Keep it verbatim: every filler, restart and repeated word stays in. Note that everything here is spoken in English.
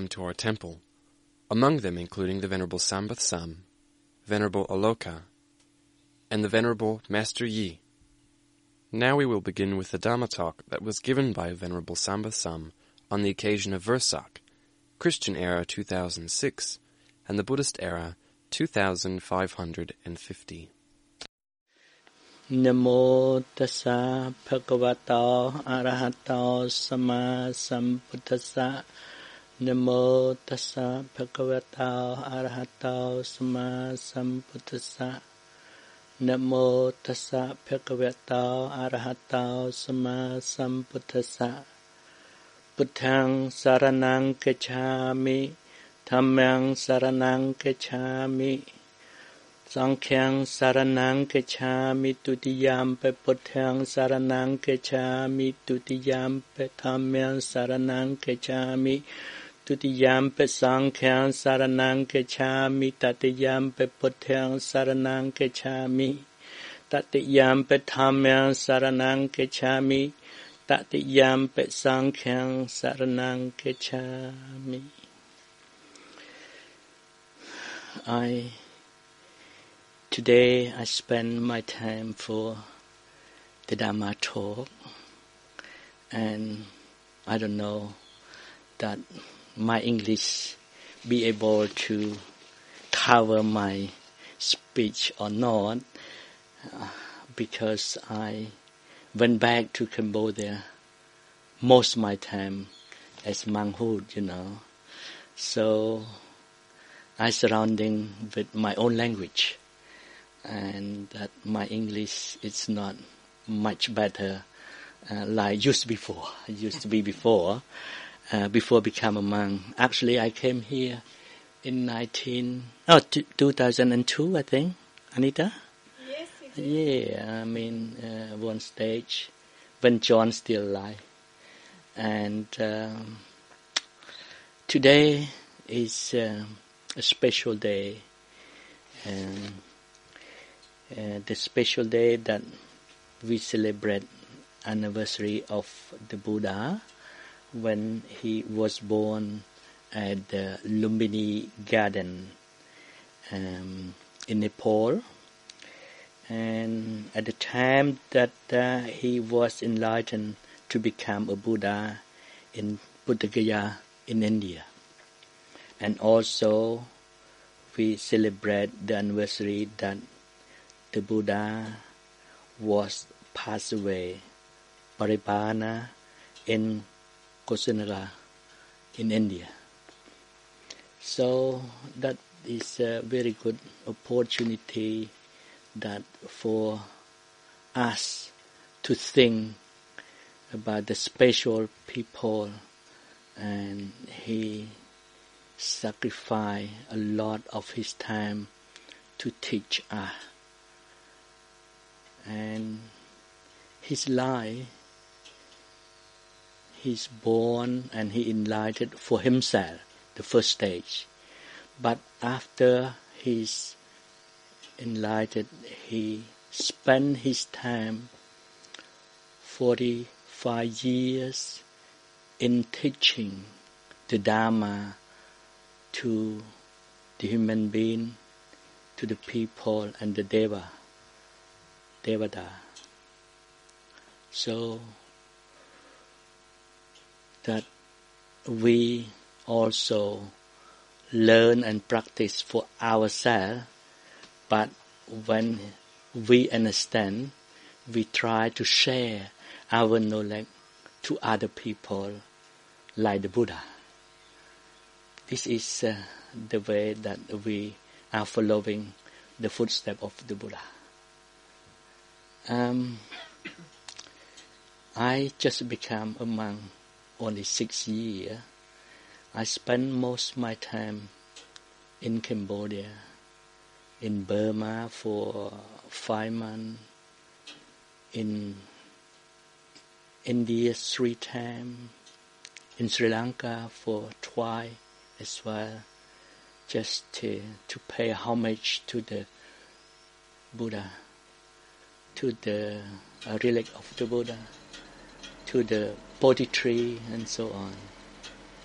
come to our temple, among them including the Venerable Sambath Sam, Venerable Aloka, and the Venerable Master Yi. Now we will begin with the Dhamma talk that was given by Venerable Sambath Sam on the occasion of Vesak, Christian era two thousand six, and the Buddhist era two thousand five hundred fifty. Namo tassa bhagavato arahato sama sambuddhassa. Namo tassa bhagavato arahato sama sambuddhassa. Namo tassa bhagavato arahato sama sambuddhassa. Buddhaṃ saranang gacchāmi, Dhammang saranang gacchāmi, Sankhyaṃ saranang gacchāmi, Dutiyampa Buddhaṃ saranang gacchāmi, Dutiyampa Dhammang saranang gacchāmi, Dutiyampa Sankhyaṃ saranang gacchāmi, Tatiyampa Buddhaṃ saranang gacchāmi, Tatiyampa Dhammang saranang gacchāmi, Tatiyampa Sankhyaṃ saranang gacchāmi. I Today I spend my time for the Dhamma talk, and I don't know that my English be able to cover my speech or not, uh, because I went back to Cambodia most of my time as monkhood, you know. So I surrounding with my own language, and that my English is not much better uh, like used before. It used to be before, uh, before become a monk. Actually, I came here in nineteen oh two thousand two, I think. Anita. Yes. Yeah, I mean uh, one stage when John's still alive, and um, today is uh, a special day. Um, Uh, the special day that we celebrate anniversary of the Buddha when he was born at the Lumbini Garden um, in Nepal, and at the time that uh, he was enlightened to become a Buddha in Buddha Gaya in India. And also we celebrate the anniversary that the Buddha was passed away, Paripana, in Kusinara, in India. So that is a very good opportunity that for us to think about the special people, and he sacrificed a lot of his time to teach us. And his life, he's born and he enlightened for himself, the first stage. But after he's enlightened, he spent his time, forty-five years, in teaching the Dhamma to the human being, to the people and the Deva. Devada. So that we also learn and practice for ourselves, but when we understand, we try to share our knowledge to other people like the Buddha. This is uh, the way that we are following the footsteps of the Buddha. Um, I just became a monk only six years. I spent most of my time in Cambodia, in Burma for five months, in India three times, in Sri Lanka for twice as well, just to, to pay homage to the Buddha, to the uh, relic of the Buddha, to the Bodhi tree and so on.